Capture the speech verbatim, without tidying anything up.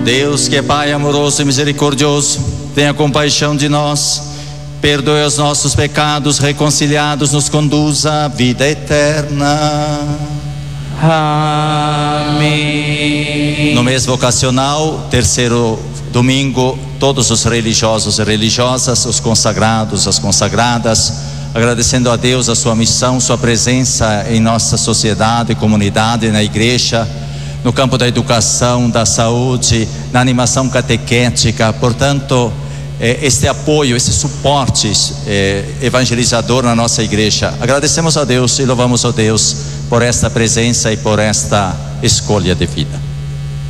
Deus, que é Pai amoroso e misericordioso, tenha compaixão de nós, perdoe os nossos pecados, reconciliados, nos conduza à vida eterna. Amém. No mês vocacional, terceiro domingo, todos os religiosos e religiosas, os consagrados, as consagradas, agradecendo a Deus a sua missão, sua presença em nossa sociedade, comunidade, na igreja, no campo da educação, da saúde, na animação catequética. Portanto, este apoio, esse suporte evangelizador na nossa igreja. Agradecemos a Deus e louvamos a Deus por esta presença e por esta escolha de vida.